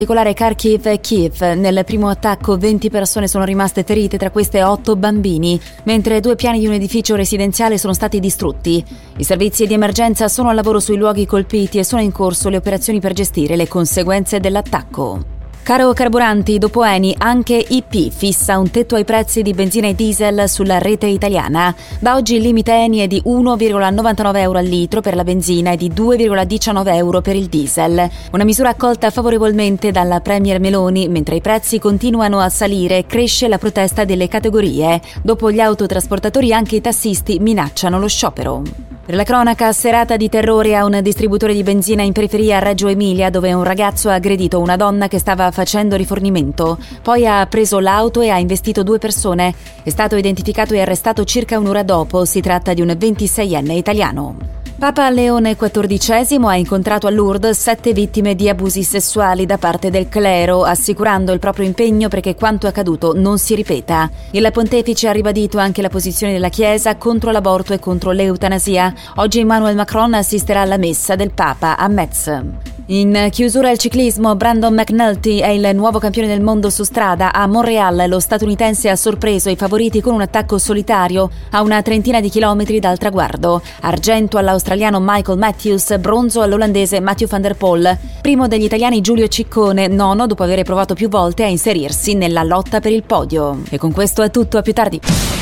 particolare Kharkiv e Kiev. Nel primo attacco 20 persone sono rimaste ferite, tra queste 8 bambini, mentre 2 piani di un edificio residenziale sono stati distrutti. I servizi di emergenza sono al lavoro sui luoghi colpiti e sono in corso le operazioni per gestire le conseguenze dell'attacco. Caro carburanti, dopo Eni, anche IP fissa un tetto ai prezzi di benzina e diesel sulla rete italiana. Da oggi il limite Eni è di 1,99 euro al litro per la benzina e di 2,19 euro per il diesel. Una misura accolta favorevolmente dalla Premier Meloni, mentre i prezzi continuano a salire, cresce la protesta delle categorie. Dopo gli autotrasportatori anche i tassisti minacciano lo sciopero. Per la cronaca, serata di terrore a un distributore di benzina in periferia a Reggio Emilia, dove un ragazzo ha aggredito una donna che stava facendo rifornimento. Poi ha preso l'auto e ha investito 2 persone. È stato identificato e arrestato circa un'ora dopo. Si tratta di un 26enne italiano. Papa Leone XIV ha incontrato a Lourdes 7 vittime di abusi sessuali da parte del clero, assicurando il proprio impegno perché quanto accaduto non si ripeta. Il pontefice ha ribadito anche la posizione della Chiesa contro l'aborto e contro l'eutanasia. Oggi Emmanuel Macron assisterà alla messa del Papa a Metz. In chiusura al ciclismo, Brandon McNulty è il nuovo campione del mondo su strada. A Montréal lo statunitense ha sorpreso i favoriti con un attacco solitario a una trentina di chilometri dal traguardo. Argento all'australiano Michael Matthews, bronzo all'olandese Mathieu van der Poel. Primo degli italiani Giulio Ciccone, nono dopo aver provato più volte a inserirsi nella lotta per il podio. E con questo è tutto, a più tardi.